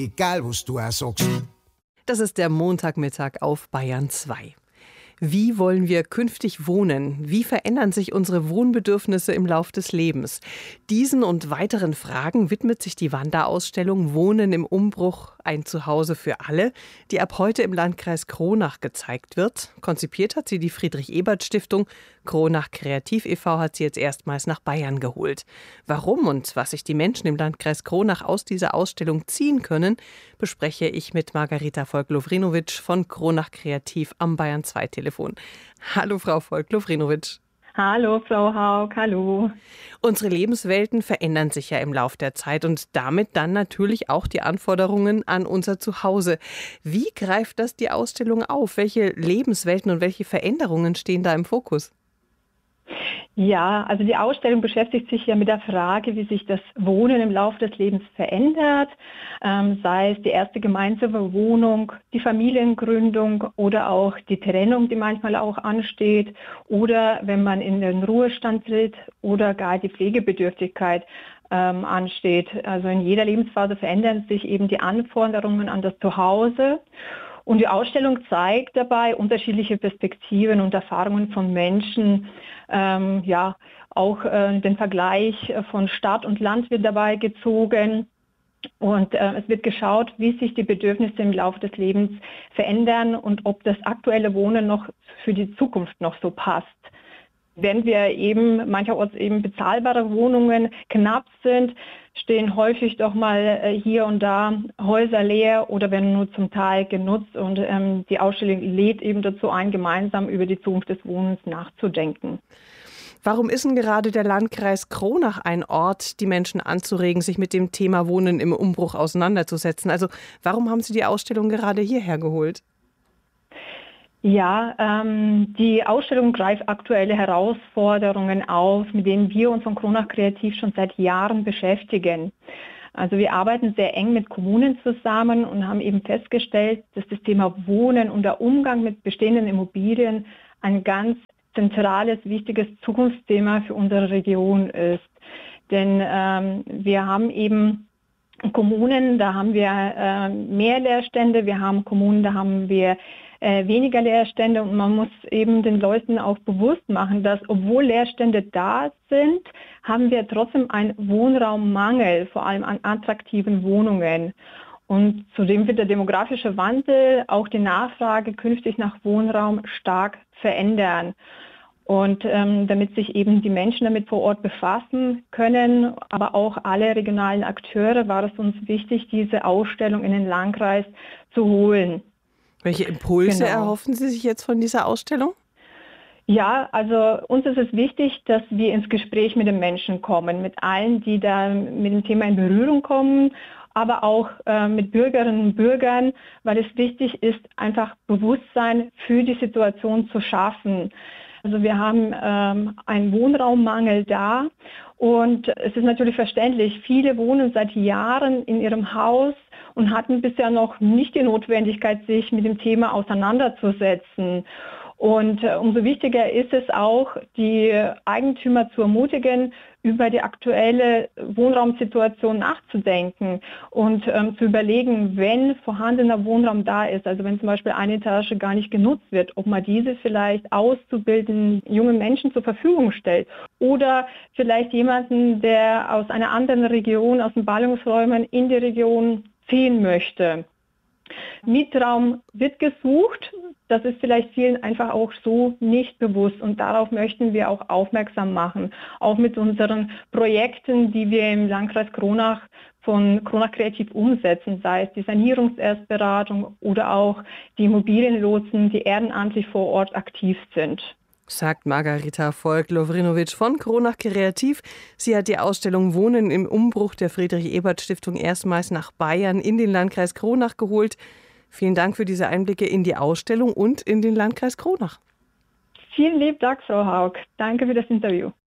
Egal, was du auch sagst. Das ist der Montagmittag auf Bayern 2. Wie wollen wir künftig wohnen? Wie verändern sich unsere Wohnbedürfnisse im Lauf des Lebens? Diesen und weiteren Fragen widmet sich die Wanderausstellung Wohnen im Umbruch, ein Zuhause für alle, die ab heute im Landkreis Kronach gezeigt wird. Konzipiert hat sie die Friedrich-Ebert-Stiftung. Kronach Kreativ e.V. hat sie jetzt erstmals nach Bayern geholt. Warum und was sich die Menschen im Landkreis Kronach aus dieser Ausstellung ziehen können, bespreche ich mit Margarita Volk-Lowrinovic von Kronach Kreativ am Bayern 2 Telefon. Hallo Frau Volk-Lowrinovic. Hallo Frau Haug, hallo. Unsere Lebenswelten verändern sich ja im Lauf der Zeit und damit dann natürlich auch die Anforderungen an unser Zuhause. Wie greift das die Ausstellung auf? Welche Lebenswelten und welche Veränderungen stehen da im Fokus? Ja, also die Ausstellung beschäftigt sich ja mit der Frage, wie sich das Wohnen im Laufe des Lebens verändert, sei es die erste gemeinsame Wohnung, die Familiengründung oder auch die Trennung, die manchmal auch ansteht, oder wenn man in den Ruhestand tritt oder gar die Pflegebedürftigkeit ansteht. Also in jeder Lebensphase verändern sich eben die Anforderungen an das Zuhause. Und die Ausstellung zeigt dabei unterschiedliche Perspektiven und Erfahrungen von Menschen. Auch den Vergleich von Stadt und Land wird dabei gezogen. Und es wird geschaut, wie sich die Bedürfnisse im Laufe des Lebens verändern und ob das aktuelle Wohnen noch für die Zukunft noch so passt. Wenn wir eben mancherorts eben bezahlbare Wohnungen knapp sind, stehen häufig doch mal hier und da Häuser leer oder werden nur zum Teil genutzt. Und die Ausstellung lädt eben dazu ein, gemeinsam über die Zukunft des Wohnens nachzudenken. Warum ist denn gerade der Landkreis Kronach ein Ort, die Menschen anzuregen, sich mit dem Thema Wohnen im Umbruch auseinanderzusetzen? Also warum haben Sie die Ausstellung gerade hierher geholt? Ja, die Ausstellung greift aktuelle Herausforderungen auf, mit denen wir uns von Kronach Kreativ schon seit Jahren beschäftigen. Also wir arbeiten sehr eng mit Kommunen zusammen und haben eben festgestellt, dass das Thema Wohnen und der Umgang mit bestehenden Immobilien ein ganz zentrales, wichtiges Zukunftsthema für unsere Region ist. Denn wir haben eben Kommunen, da haben wir mehr Leerstände, wir haben Kommunen, da haben wir weniger Leerstände und man muss eben den Leuten auch bewusst machen, dass obwohl Leerstände da sind, haben wir trotzdem einen Wohnraummangel, vor allem an attraktiven Wohnungen. Und zudem wird der demografische Wandel auch die Nachfrage künftig nach Wohnraum stark verändern. Und damit sich eben die Menschen damit vor Ort befassen können, aber auch alle regionalen Akteure, war es uns wichtig, diese Ausstellung in den Landkreis zu holen. Welche Impulse erhoffen Sie sich jetzt von dieser Ausstellung? Ja, also uns ist es wichtig, dass wir ins Gespräch mit den Menschen kommen, mit allen, die da mit dem Thema in Berührung kommen, aber auch mit Bürgerinnen und Bürgern, weil es wichtig ist, einfach Bewusstsein für die Situation zu schaffen. Also wir haben einen Wohnraummangel da und es ist natürlich verständlich, viele wohnen seit Jahren in ihrem Haus und hatten bisher noch nicht die Notwendigkeit, sich mit dem Thema auseinanderzusetzen. Und umso wichtiger ist es auch, die Eigentümer zu ermutigen, über die aktuelle Wohnraumsituation nachzudenken und zu überlegen, wenn vorhandener Wohnraum da ist, also wenn zum Beispiel eine Etage gar nicht genutzt wird, ob man diese vielleicht auszubildenden jungen Menschen zur Verfügung stellt oder vielleicht jemanden, der aus einer anderen Region, aus den Ballungsräumen in die Region ziehen möchte. Mietraum wird gesucht, das ist vielleicht vielen einfach auch so nicht bewusst und darauf möchten wir auch aufmerksam machen, auch mit unseren Projekten, die wir im Landkreis Kronach von Kronach Kreativ umsetzen, sei es die Sanierungserstberatung oder auch die Immobilienlotsen, die ehrenamtlich vor Ort aktiv sind. Sagt Margarita Volk-Lowrinovic von Kronach Kreativ. Sie hat die Ausstellung Wohnen im Umbruch der Friedrich-Ebert-Stiftung erstmals nach Bayern in den Landkreis Kronach geholt. Vielen Dank für diese Einblicke in die Ausstellung und in den Landkreis Kronach. Vielen lieben Dank, Frau Haug. Danke für das Interview.